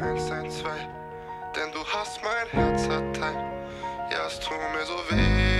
112, denn du hast mein Herz zerteilt. Ja, es tut mir so weh,